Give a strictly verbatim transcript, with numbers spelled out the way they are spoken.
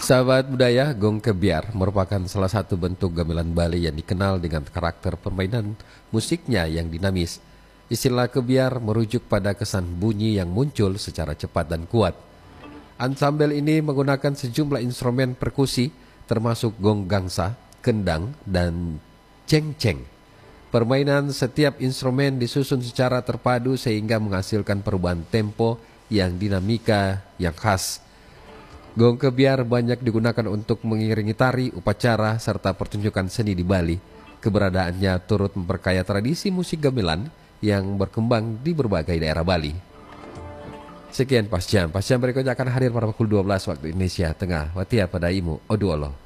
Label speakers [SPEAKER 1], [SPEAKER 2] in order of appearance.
[SPEAKER 1] Sahabat budaya, gong kebiar merupakan salah satu bentuk gamelan Bali yang dikenal dengan karakter permainan musiknya yang dinamis. Istilah kebiar merujuk pada kesan bunyi yang muncul secara cepat dan kuat. Ansambel ini menggunakan sejumlah instrumen perkusi termasuk gong gangsa, kendang, dan ceng-ceng. Permainan setiap instrumen disusun secara terpadu sehingga menghasilkan perubahan tempo yang dinamika yang khas. Gong kebiar banyak digunakan untuk mengiringi tari, upacara, serta pertunjukan seni di Bali. Keberadaannya turut memperkaya tradisi musik gamelan yang berkembang di berbagai daerah Bali. Sekian Pas Jam. Pas Jam berikutnya akan hadir pada pukul dua belas waktu Indonesia Tengah. Watia pada imu, Oduolo.